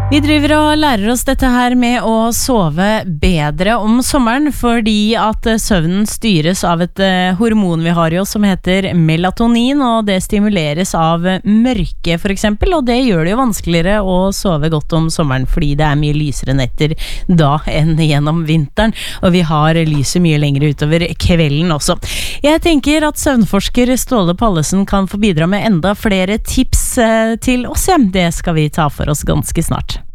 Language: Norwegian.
Vi driver og lærer oss dette her med å sove bedre om sommeren, fordi at søvnen styres av et hormon vi har i oss som heter melatonin, og det stimuleres av mørke for eksempel, og det gjør det jo vanskeligere å sove godt om sommeren, fordi det er mye lysere netter da enn gjennom vinteren, og vi har lyset mye lenger utover kvelden også. Jeg tenker at søvnforsker Ståle Pallesen kan få bidra med enda flere tips til oss hjem. Det skal vi ta for oss ganske snart.